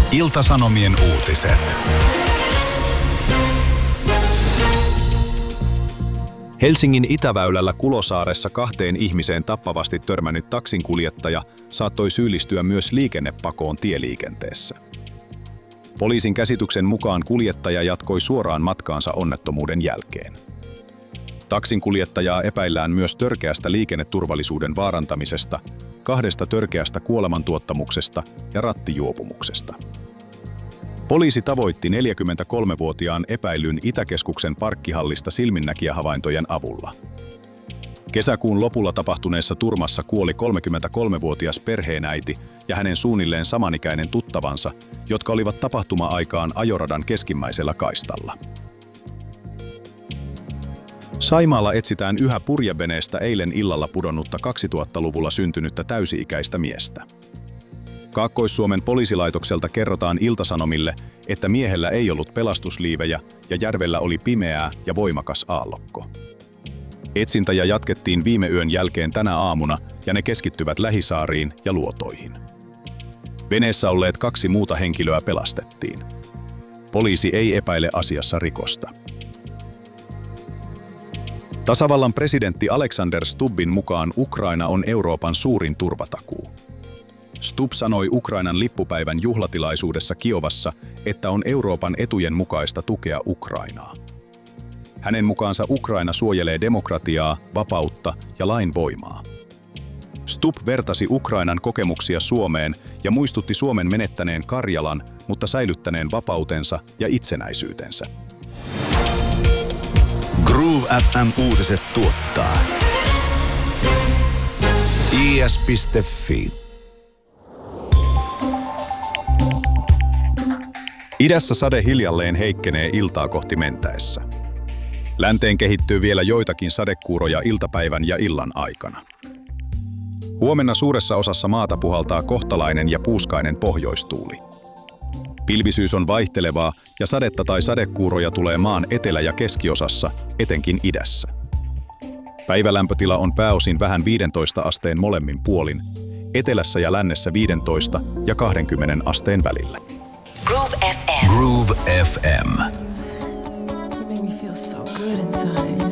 Ilta-Sanomien uutiset. Helsingin Itäväylällä Kulosaaressa 2 ihmiseen tappavasti törmännyt taksinkuljettaja saattoi syyllistyä myös liikennepakoon tieliikenteessä. Poliisin käsityksen mukaan kuljettaja jatkoi suoraan matkaansa onnettomuuden jälkeen. Taksinkuljettajaa epäillään myös törkeästä liikenneturvallisuuden vaarantamisesta, 2 törkeästä kuolemantuottamuksesta ja rattijuopumuksesta. Poliisi tavoitti 43-vuotiaan epäillyn Itäkeskuksen parkkihallista silminnäkijähavaintojen avulla. Kesäkuun lopulla tapahtuneessa turmassa kuoli 33-vuotias perheenäiti ja hänen suunnilleen samanikäinen tuttavansa, jotka olivat tapahtuma-aikaan ajoradan keskimmäisellä kaistalla. Saimaalla etsitään yhä purjeveneestä eilen illalla pudonnutta 2000-luvulla syntynyttä täysi-ikäistä miestä. Kaakkois-Suomen poliisilaitokselta kerrotaan Ilta-Sanomille, että miehellä ei ollut pelastusliivejä ja järvellä oli pimeää ja voimakas aallokko. Etsintäjä jatkettiin viime yön jälkeen tänä aamuna ja ne keskittyvät Lähisaariin ja Luotoihin. Veneessä olleet 2 muuta henkilöä pelastettiin. Poliisi ei epäile asiassa rikosta. Tasavallan presidentti Alexander Stubbin mukaan Ukraina on Euroopan suurin turvatakuu. Stubb sanoi Ukrainan lippupäivän juhlatilaisuudessa Kiovassa, että on Euroopan etujen mukaista tukea Ukrainaa. Hänen mukaansa Ukraina suojelee demokratiaa, vapautta ja lain voimaa. Stubb vertasi Ukrainan kokemuksia Suomeen ja muistutti Suomen menettäneen Karjalan, mutta säilyttäneen vapautensa ja itsenäisyytensä. Groove FM-uutiset tuottaa is.fi. Idässä sade hiljalleen heikkenee iltaa kohti mentäessä. Länteen kehittyy vielä joitakin sadekuuroja iltapäivän ja illan aikana. Huomenna suuressa osassa maata puhaltaa kohtalainen ja puuskainen pohjoistuuli. Pilvisyys on vaihtelevaa ja sadetta tai sadekuuroja tulee maan etelä- ja keskiosassa, etenkin idässä. Päivälämpötila on pääosin vähän 15 asteen molemmin puolin, etelässä ja lännessä 15 ja 20 asteen välillä. Groove FM. Groove FM. You make me feel so good inside.